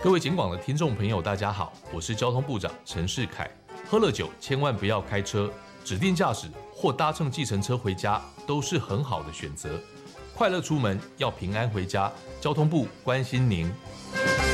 各位警广的听众朋友，大家好，我是交通部长陈世凯。喝了酒千万不要开车，指定驾驶或搭乘计程车回家都是很好的选择。快乐出门，要平安回家。交通部关心您。